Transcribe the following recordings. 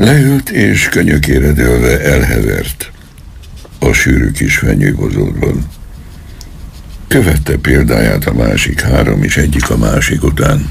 Leült és könyökére dőlve elhevert a sűrű kis fenyőbozótban. Követte példáját a másik három is, egyik a másik után.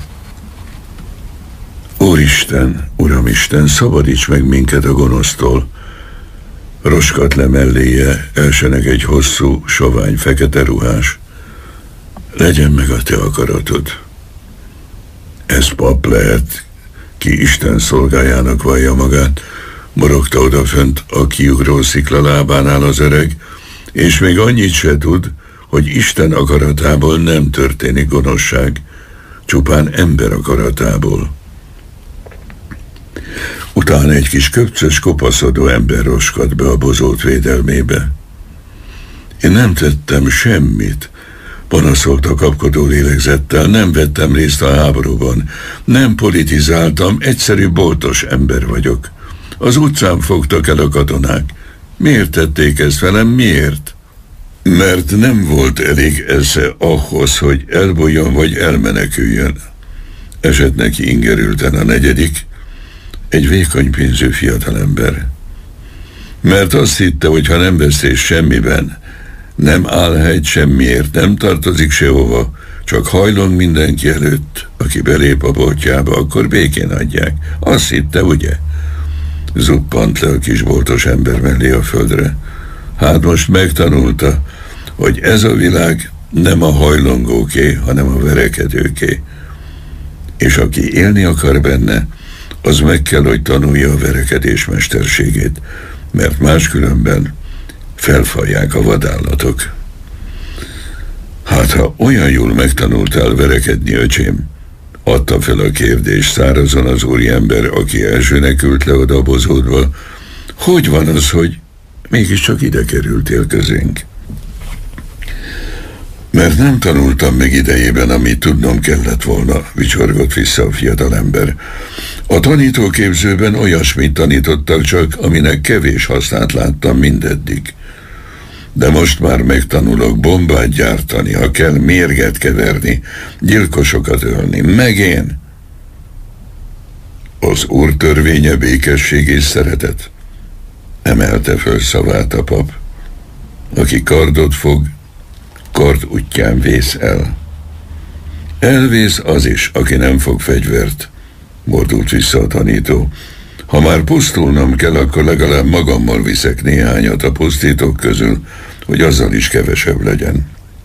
Úristen, Uramisten, szabadíts meg minket a gonosztól! Roskat le melléje, elsenek egy hosszú, sovány, fekete ruhás. Legyen meg a te akaratod. Ez pap lehet, ki Isten szolgájának vallja magát, morogta odafönt a kiugró szikla lábánál az öreg, és még annyit se tud, hogy Isten akaratából nem történik gonoszság, csupán ember akaratából. Utána egy kis köpcös, kopaszodó ember roskadt be a bozót védelmébe. Én nem tettem semmit, panaszolta kapkodó lélegzettel, nem vettem részt a háborúban, nem politizáltam, egyszerű boltos ember vagyok. Az utcán fogtak el a katonák. Miért tették ezt velem, miért? Mert nem volt elég esze ahhoz, hogy elbújjon vagy elmeneküljön. Esett neki ingerülten a negyedik, egy vékony pénzű fiatalember. Mert azt hitte, hogy ha nem vesz részt semmiben, nem áll helyt semmiért, nem tartozik sehova, csak hajlong mindenki előtt, aki belép a boltjába, akkor békén adják. Azt hitte, ugye? Zuppant le a kisboltos ember mellé a földre. Hát most megtanulta, hogy ez a világ nem a hajlongóké, hanem a verekedőké. És aki élni akar benne, az meg kell, hogy tanulja a verekedés mesterségét, mert máskülönben felfalják a vadállatok. Hát, ha olyan jól megtanultál verekedni, öcsém, adta fel a kérdést szárazon az úriember, aki elsőnek ült le oda a bozótba, hogy van az, hogy mégiscsak ide kerültél közénk? Mert nem tanultam meg idejében, amit tudnom kellett volna, vicsorgott vissza a fiatalember. A tanítóképzőben olyasmit tanítottak csak, aminek kevés hasznát láttam mindeddig. De most már megtanulok bombát gyártani, ha kell mérget keverni, gyilkosokat ölni, meg én. Az Úr törvénye békesség és szeretet, emelte föl szavát a pap. Aki kardot fog, kard útján vész el. Elvész az is, aki nem fog fegyvert, mordult vissza a tanító. Ha már pusztulnom kell, akkor legalább magammal viszek néhányat a pusztítók közül, hogy azzal is kevesebb legyen.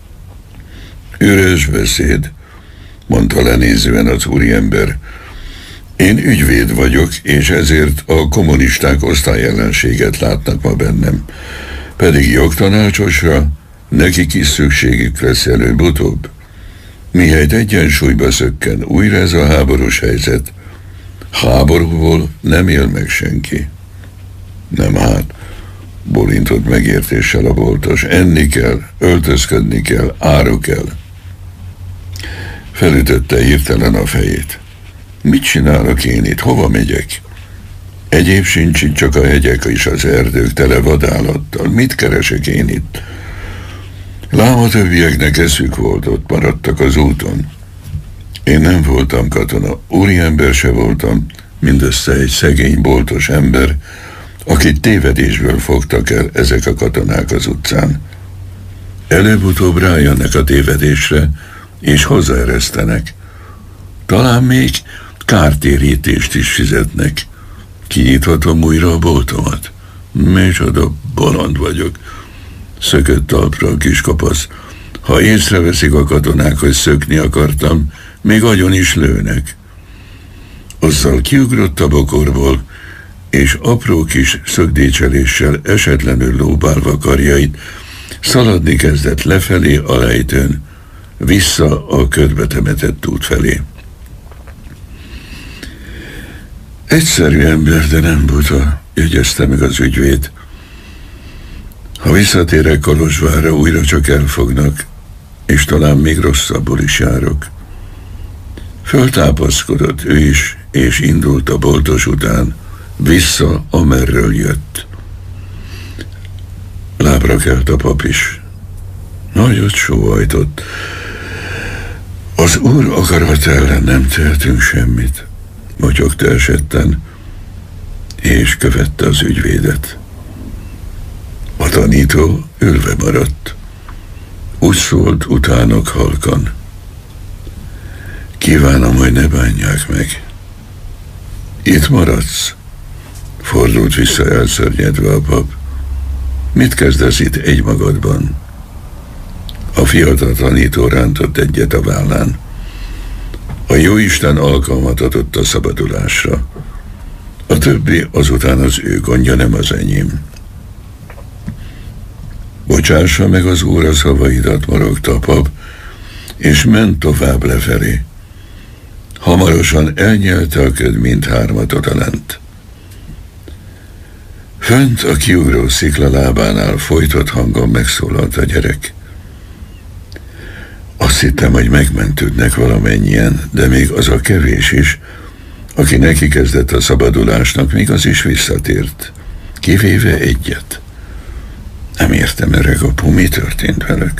Üres beszéd, mondta lenézően az úriember. Én ügyvéd vagyok, és ezért a kommunisták osztályellenséget látnak ma bennem. Pedig jogtanácsosra nekik is szükségük lesz előbb-utóbb. Mihelyt egyensúlyba szökken újra ez a háborús helyzet, háborúból nem él meg senki. Nem hát, bólintott megértéssel a boltos. Enni kell, öltözködni kell, áru kell. Felütötte hirtelen a fejét. Mit csinálok én itt? Hova megyek? Egyéb sincs itt, csak a hegyek és az erdők tele vadállattal. Mit keresek én itt? Lám a többieknek eszük volt, ott maradtak az úton. Én nem voltam katona, úriember se voltam, mindössze egy szegény boltos ember, akit tévedésből fogtak el ezek a katonák az utcán. Előbb-utóbb rájönnek a tévedésre, és hozzáeresztenek. Talán még kártérítést is fizetnek. Kinyithatom újra a boltomat? Micsoda bolond vagyok. Szökött talpra a kis kapasz. Ha észreveszik a katonák, hogy szökni akartam, még agyon is lőnek. Azzal kiugrott a bokorból, és apró kis szögdécseléssel esetlenül lóbálva karjait, szaladni kezdett lefelé a lejtőn, vissza a ködbe temetett út felé. Egyszerű ember, de nem buta, jegyezte meg az ügyvéd. Ha visszatérek Kolozsvárra, újra csak elfognak, és talán még rosszabbul is járok. Föltápaszkodott ő is, és indult a boltos után, vissza, amerről jött. Lábra kelt a pap is. Nagyot sóhajtott. Az Úr akarat ellen nem tehetünk semmit, motyogta esetten, és követte az ügyvédet. A tanító ülve maradt. Úgy szólt utánok halkan: kívánom, hogy ne bánják meg. Itt maradsz? Fordult vissza elszörnyedve a pap. Mit kezdesz itt egymagadban? A fiatal tanító rántott egyet a vállán. A jóisten alkalmat adott a szabadulásra. A többi azután az ő gondja, nem az enyém. Bocsássa meg az Úr a szavaidat, morogta a pap, és ment tovább lefelé. Hamarosan elnyelte a köd mindhármat odalent. Fönt a kiugró szikla lábánál folytott hangon megszólalt a gyerek. Azt hittem, hogy megmentődnek valamennyien, de még az a kevés is, aki neki kezdett a szabadulásnak, még az is visszatért, kivéve egyet. Nem értem, öreg apu, mi történt velük?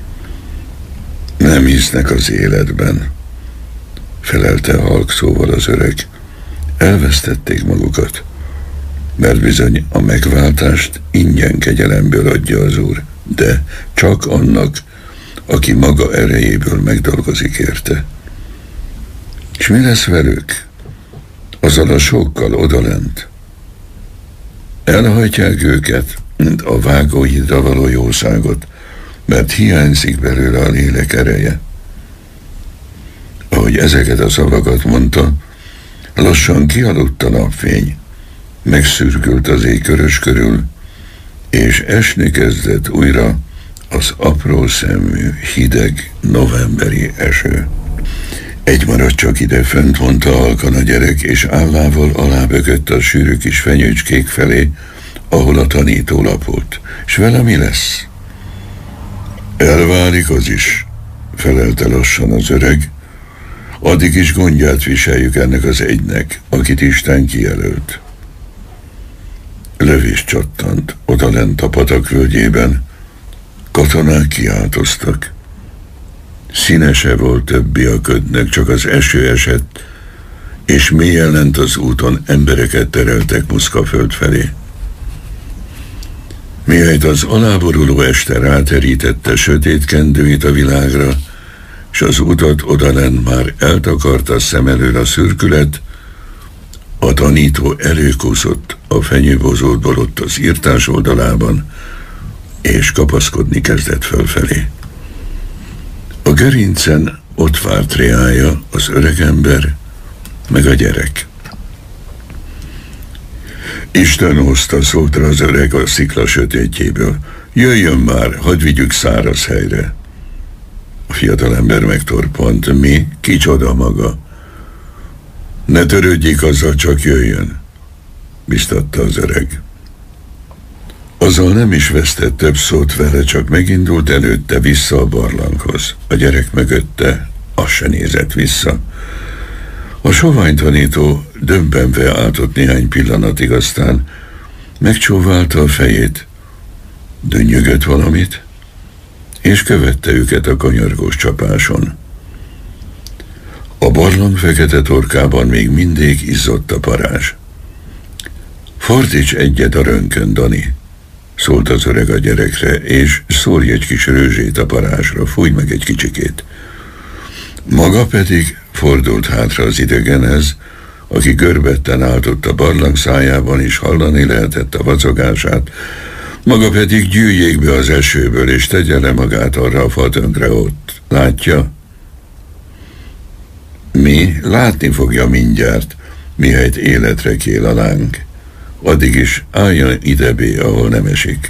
Nem hisznek az életben, felelte halk szóval az öreg. Elvesztették magukat, mert bizony a megváltást ingyen kegyelemből adja az Úr, de csak annak, aki maga erejéből megdolgozik érte. És mi lesz velük? Azzal a sokkal odalent. Elhajtják őket, mint a vágóhídra való jószágot, mert hiányzik belőle a lélek ereje. Ahogy ezeket a szavakat mondta, lassan kialudt a napfény, megszürkült az ég körös körül, és esni kezdett újra az apró szemű, hideg, novemberi eső. Egy maradt csak ide fönt, mondta halkan a gyerek, és állával alábökött a sűrű kis fenyőcskék felé, ahol a tanító lapult. És vele mi lesz? Elválik az is, felelte lassan az öreg. Addig is gondját viseljük ennek az egynek, akit Isten kijelölt. Lövés csattant odalent a patak völgyében. Katonák kiáltoztak. Színese volt többi a ködnek, csak az eső esett, és mélyen lent az úton embereket tereltek Muszkaföld felé. Mihelyt az aláboruló este ráterítette sötét kendőit a világra, s az utat odalent már eltakarta szem elől a szürkület, a tanító előkúszott a fenyőbozótból ott az írtás oldalában, és kapaszkodni kezdett fölfelé. A gerincen ott várt Reája, az öregember, meg a gyerek. Isten hozta, szólt rá az öreg a szikla sötétjéből. Jöjjön már, hadd vigyük száraz helyre. A fiatalember megtorpant. Mi? Kicsoda maga? Ne törődjék azzal, csak jöjjön, biztatta az öreg. Azzal nem is vesztett több szót vele, csak megindult előtte vissza a barlanghoz. A gyerek mögötte, az se nézett vissza. A sovány tanító döbbenve állt ott néhány pillanatig, aztán megcsóválta a fejét, dönnyögött valamit, és követte őket a kanyargós csapáson. A barlang fekete torkában még mindig izzott a parázs. Fordíts egyet a rönkön, Dani, szólt az öreg a gyerekre, és szórj egy kis rőzsét a parázsra, fújj meg egy kicsikét. Maga pedig fordult hátra az idegenhez, aki görbetten állt ott a barlang szájában, és hallani lehetett a vacogását, maga pedig gyűjjék be az esőből, és tegye le magát arra a fatönkre ott. Látja? Mi? Látni fogja mindjárt, mihelyt életre kél a láng. Addig is álljon idebé, ahol nem esik.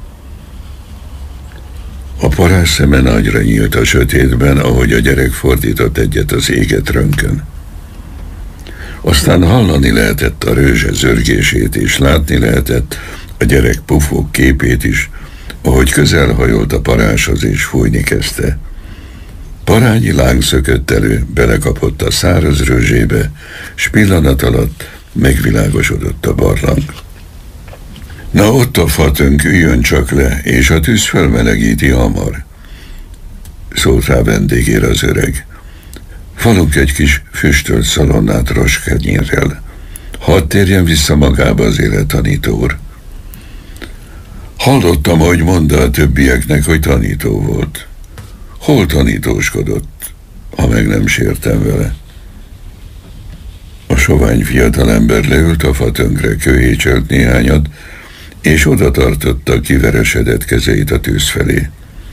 A parázs szeme nagyra nyílt a sötétben, ahogy a gyerek fordított egyet az éget rönkön. Aztán hallani lehetett a rőzse zörgését, és látni lehetett a gyerek pufók képét is, ahogy közelhajolt a parázshoz és fújni kezdte. Parányi láng szökött elő, belekapott a száraz rőzsébe, s pillanat alatt megvilágosodott a barlang. Na ott a fatönk, üljön csak le, és a tűz felmelegíti hamar, szólt rá vendégére az öreg. Falunk egy kis füstölt szalonnát roskenyérrel, Hadd térjen vissza magába az élet, tanító úr. Hallottam, hogy mondta a többieknek, hogy tanító volt. Hol tanítóskodott, ha meg nem sértem vele? A sovány fiatalember leült a fatönkre, kőhécselt néhányat, és oda tartotta kiveresedett kezeit a tűz felé.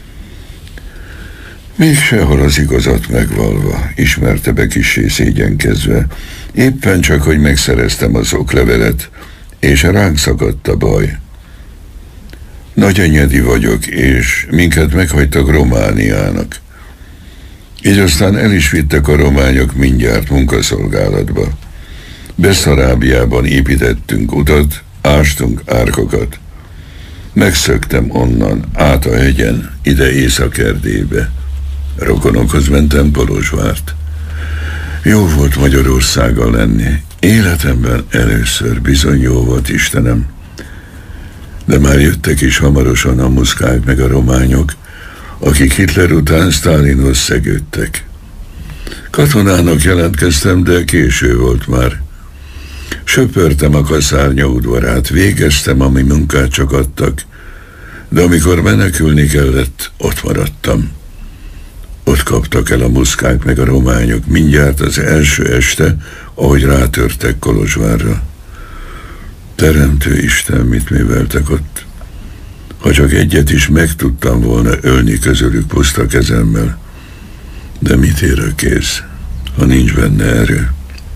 Még sehol az igazat megvalva, ismerte be kissé szégyenkezve, éppen csak, hogy megszereztem az oklevelet, és ránk szakadt a baj. Nagy enyedi vagyok, és minket meghagytak Romániának. Így aztán el is vittek a rományok mindjárt munkaszolgálatba. Beszarábiában építettünk utat, ástunk árkokat. Megszöktem onnan, át a hegyen, ide Észak-Erdélybe. Rokonokhoz mentem Kolozsvárt. Jó volt Magyarországgal lenni. Életemben először, bizony jó volt, Istenem. De már jöttek is hamarosan a muszkák meg a rományok, akik Hitler után Sztálinhoz szegődtek. Katonának jelentkeztem, de késő volt már. Söpörtem a kaszárnya udvarát, végeztem, ami munkát csak adtak, de amikor menekülni kellett, ott maradtam. Ott kaptak el a muszkák meg a rományok mindjárt az első este, ahogy rátörtek Kolozsvárra. Teremtő Isten, mit műveltek ott? Ha csak egyet is meg tudtam volna ölni közülük puszta kezemmel. De mit ér a kéz, ha nincs benne erő?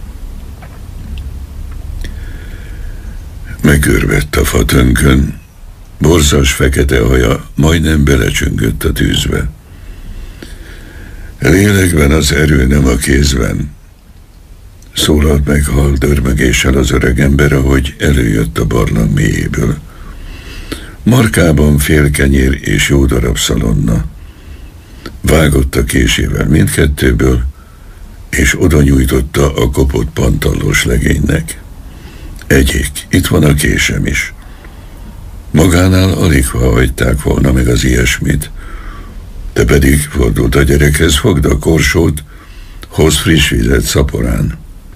Megörvett a fatönkön, borzas fekete haja majdnem belecsöngött a tűzbe. Lélekben az erő, nem a kézben. Szólalt meg haldörmögéssel az öreg ember, ahogy előjött a barlang mélyéből. Markában fél kenyér és jó darab szalonna. Vágott a késével mindkettőből, és oda nyújtotta a kopott pantallós legénynek. Egyik, itt van a késem is. Magánál alig ha hagyták volna meg az ilyesmit. Te pedig, fordult a gyerekhez, fogd a korsót, hoz friss vizet szaporán.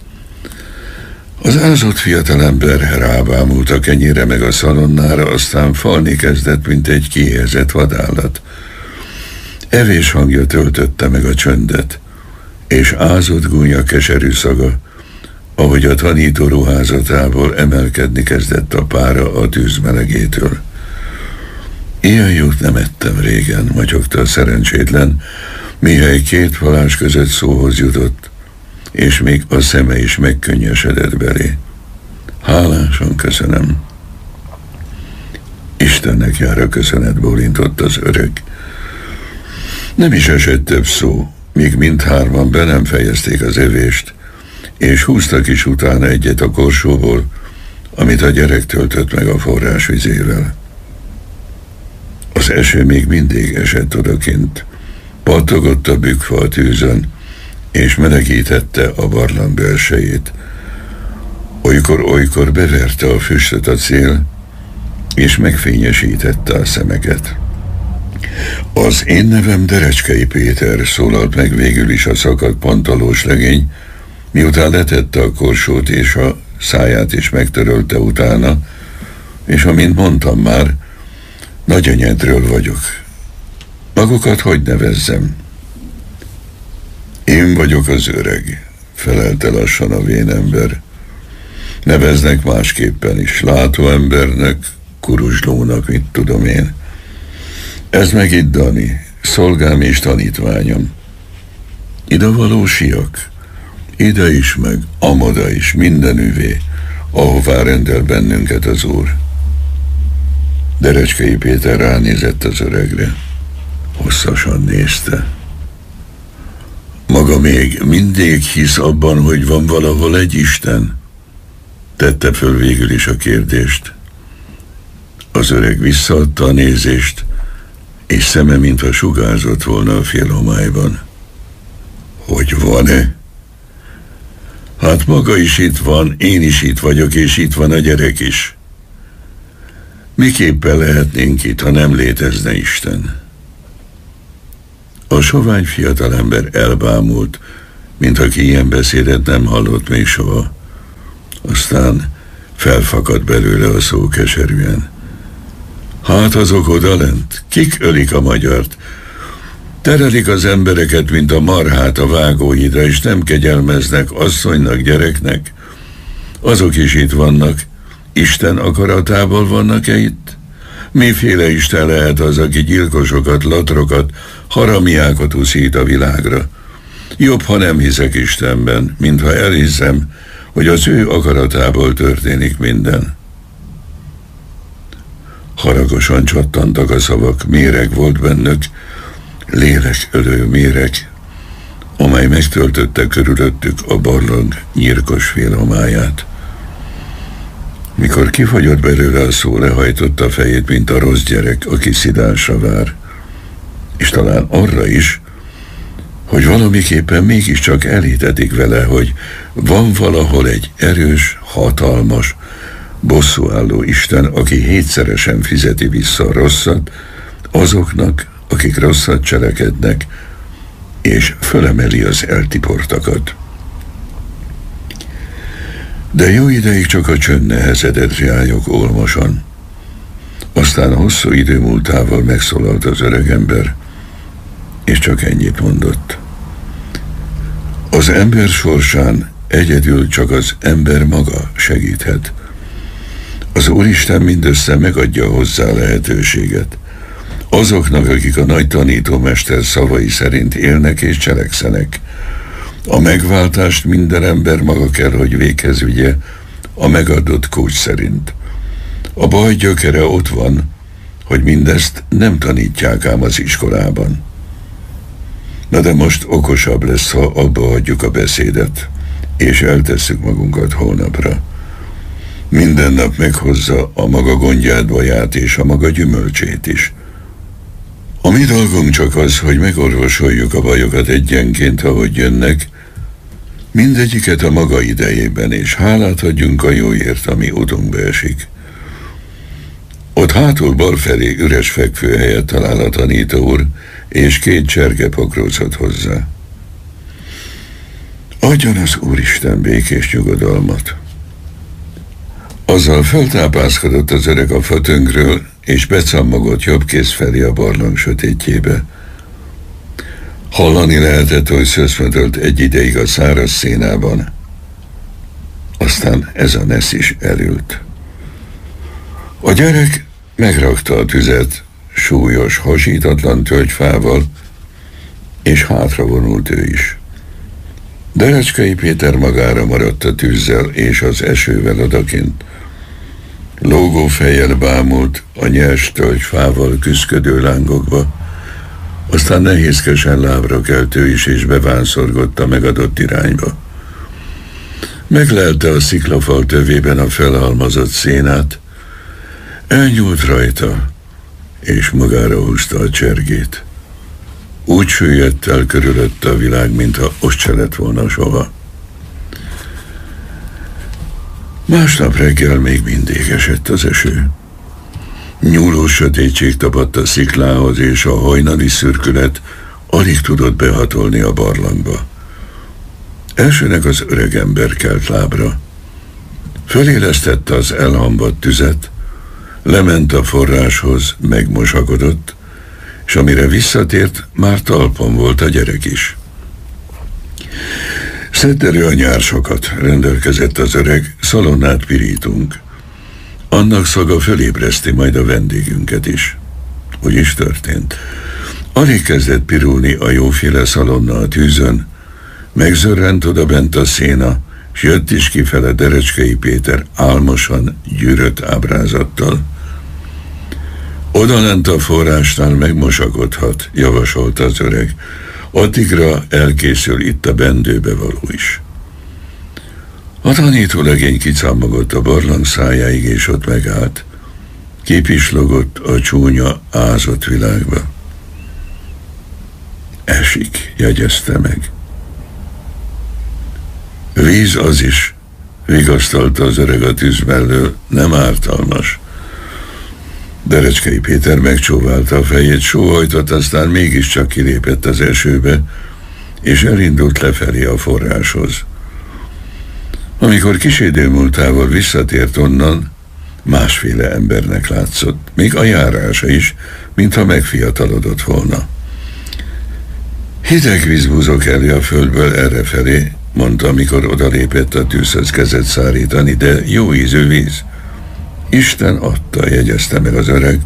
Az ázott fiatalember rábámult a kenyére meg a szalonnára, aztán falni kezdett, mint egy kiéhezett vadállat. Evés hangja töltötte meg a csöndet, és ázott gúnya keserű szaga, ahogy a tanító ruházatából emelkedni kezdett a pára a tűz melegétől. Ilyen jót nem ettem régen, matyogta a szerencsétlen, mihely két falás között szóhoz jutott, és még a szeme is megkönnyesedett belé. Hálásan köszönöm. Istennek jár a köszönet, bólintott az öreg. Nem is esett több szó, míg mindhárman be nem fejezték az evést, és húztak is utána egyet a korsóból, amit a gyerek töltött meg a forrásvizével. Az eső még mindig esett odakint, pattogott a bükkfa a tűzön, és melegítette a barlang belsejét. Olykor beverte a füstöt a szél, és megfényesítette a szemeket. Az én nevem Derecskei Péter, szólalt meg végül is a szakadt pantalós legény, miután letette a korsót és a száját is megtörölte utána, és amint mondtam már, Nagyenyedről vagyok. Magukat hogy nevezzem? Én vagyok az öreg, felelte lassan a vén ember. Neveznek másképpen is, látóembernek, kuruzslónak, mit tudom én. Ez meg itt Dani, szolgám és tanítványom. Ide való siak, ide is meg, amoda is, mindenüvé, ahová rendel bennünket az Úr. Derecskei Péter ránézett az öregre. Hosszasan nézte. Maga még mindig hisz abban, hogy van valahol egy Isten? Tette föl végül is a kérdést. Az öreg visszaadta a nézést, és szeme mintha sugárzott volna a félhomályban. Hogy van-e? Hát maga is itt van, én is itt vagyok, és itt van a gyerek is. Miképpen lehetnénk itt, ha nem létezne Isten? A sovány fiatalember elbámult, mint aki ilyen beszédet nem hallott még soha. Aztán felfakadt belőle a szó keserűen. Hát azok odalent, kik ölik a magyart? Terelik az embereket, mint a marhát a vágóhídra, és nem kegyelmeznek asszonynak, gyereknek. Azok is itt vannak. Isten akaratából vannak-e itt? Miféle Isten lehet az, aki gyilkosokat, latrokat, haramiákat uszít a világra? Jobb, ha nem hiszek Istenben, mint ha elhiszem, hogy az ő akaratából történik minden. Haragosan csattantak a szavak, méreg volt bennük, lélekölő méreg, amely megtöltötte körülöttük a barlang nyírkos félhomályát. Mikor kifagyott belőle a szó, lehajtotta a fejét, mint a rossz gyerek, aki szidásra vár, és talán arra is, hogy valamiképpen mégiscsak elhitetik vele, hogy van valahol egy erős, hatalmas, bosszúálló Isten, aki hétszeresen fizeti vissza a rosszat azoknak, akik rosszat cselekednek, és fölemeli az eltiportakat. De jó ideig csak a csönd nehezedett rájuk olmosan. Aztán hosszú idő múltával megszólalt az öregember, és csak ennyit mondott. Az ember sorsán egyedül csak az ember maga segíthet. Az Úristen mindössze megadja hozzá lehetőséget. Azoknak, akik a nagy tanítómester szavai szerint élnek és cselekszenek. A megváltást minden ember maga kell, hogy véghez vigye a megadott kócs szerint. A baj gyökere ott van, hogy mindezt nem tanítják ám az iskolában. Na de most okosabb lesz, ha abba hagyjuk a beszédet, és eltesszük magunkat holnapra. Minden nap meghozza a maga gondját, baját és a maga gyümölcsét is. A mi dolgunk csak az, hogy megorvosoljuk a bajokat egyenként, ahogy jönnek, mindegyiket a maga idejében, és hálát adjunk a jóért, ami utunkba esik. Ott hátul bal felé üres fekvőhelyet talál a tanító úr, és 2 cserge pokrócot hozzá. Adjon az Úristen békés nyugodalmat. Azzal feltápászkodott az öreg a fatönkről, és becammogott jobb kéz felé a barlang sötétjébe. Hallani lehetett, hogy szöszmödölt egy ideig a száraz szénában. Aztán ez a nesz is elült. A gyerek megrakta a tüzet súlyos, hasítatlan tölgyfával, és hátra vonult ő is. Derecskei Péter magára maradt a tűzzel és az esővel odakint. Lógó fejjel bámult a nyers tölgyfával küszködő lángokba, aztán nehézkesen lábra kelt ő is, és bevánszorgott a megadott irányba. Meglelte a sziklafal tövében a felhalmozott szénát, elnyúlt rajta, és magára húzta a csergét. Úgy süllyedt el körülötte a világ, mintha ott se lett volna soha. Másnap reggel még mindig esett az eső. Nyúló sötétség tapadt a sziklához, és a hajnali szürkület alig tudott behatolni a barlangba. Elsőnek az öregember kelt lábra. Fölélesztette az elhamvadt tüzet, lement a forráshoz, megmosakodott, és amire visszatért, már talpon volt a gyerek is. Szedd elő a nyársokat, rendelkezett az öreg, szalonnát pirítunk. Annak szaga fölébreszti majd a vendégünket is. Úgy is történt. Alig kezdett pirulni a jóféle szalonna a tűzön, megzörrent oda bent a széna, s jött is kifele Derecskei Péter álmosan gyűrött ábrázattal. Odalent a forrásnál megmosakodhat, javasolta az öreg. Addigra elkészül itt a bendőbe való is. A tanítólegény kicammogott a barlang szájáig, és ott megállt. Kipislogott a csúnya, ázott világba. Esik, jegyezte meg. Víz az is, vigasztalta az öreg a tűz mellől, nem ártalmas. Derecskei Péter megcsóválta a fejét, sóhajtott, aztán mégiscsak kilépett az esőbe, és elindult lefelé a forráshoz. Amikor kis idő múltával visszatért onnan, másféle embernek látszott, még a járása is, mintha megfiatalodott volna. Hideg víz búzok elé a földből errefelé, mondta, amikor odalépett a tűzhöz kezet szárítani, de jó ízű víz. Isten adta, jegyezte meg az öreg.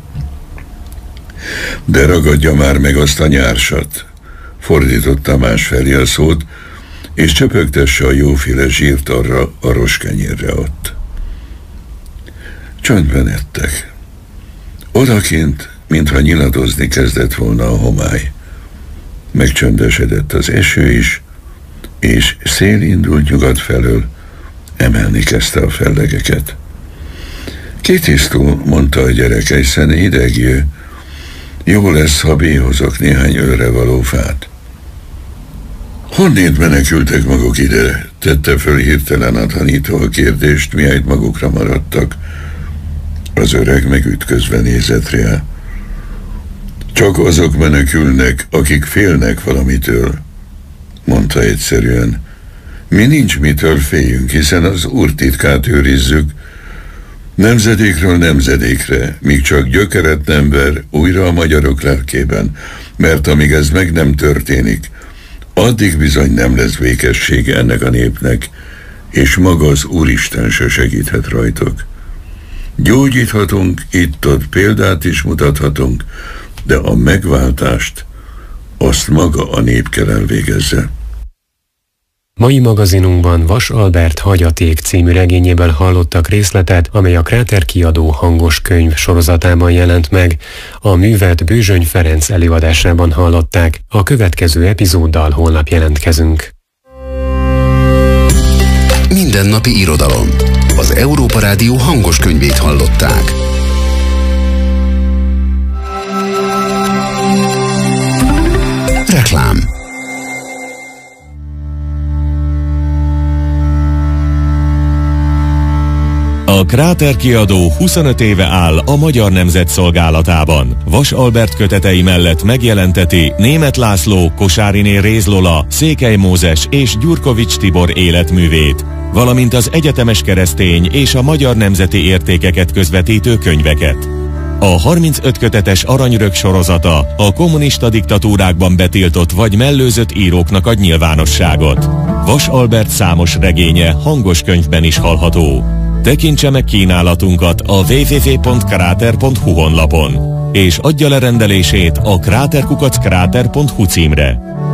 De ragadja már meg azt a nyársat, fordította másfelé a szót, és csöpögtesse a jóféle zsírt arra a roskenyérre ott. Csöndben ettek. Odakint, mintha nyiladozni kezdett volna a homály. Megcsöndesedett az eső is, és szél indult nyugat felől, emelni kezdte a fellegeket. Kitisztul, mondta a gyerek, hiszen hideg jő. Jó lesz, ha béhozok néhány őre való fát. Honnét menekültek maguk ide? Tette föl hirtelen a tanító a kérdést, mihelyt magukra maradtak. Az öreg megütközve nézett rá. Csak azok menekülnek, akik félnek valamitől, mondta egyszerűen. Mi nincs mitől féljünk, hiszen az Úr titkát őrizzük. Nemzedékről nemzedékre, míg csak gyökeret nem ver újra a magyarok lelkében, mert amíg ez meg nem történik, addig bizony nem lesz békessége ennek a népnek, és maga az Úristen se segíthet rajtok. Gyógyíthatunk, itt-ott példát is mutathatunk, de a megváltást azt maga a nép kell elvégezze. Mai magazinunkban Vas Albert Hagyaték című regényéből hallottak részletet, amely a Kráter Kiadó hangos könyv sorozatában jelent meg. A művet Bőzsöny Ferenc előadásában hallották. A következő epizóddal holnap jelentkezünk. Mindennapi irodalom. Az Európa Rádió hangos könyvét hallották. Reklám. A Kráter Kiadó 25 éve áll a Magyar Nemzet szolgálatában. Vas Albert kötetei mellett megjelenteti Németh László, Kosáriné Réz Lola, Székely Mózes és Gyurkovics Tibor életművét, valamint az egyetemes keresztény és a magyar nemzeti értékeket közvetítő könyveket. A 35 kötetes Aranyrög sorozata a kommunista diktatúrákban betiltott vagy mellőzött íróknak ad nyilvánosságot. Vas Albert számos regénye hangos könyvben is hallható. Tekintse meg kínálatunkat a www.krater.hu honlapon, és adja le rendelését a kraterkukackrater.hu címre.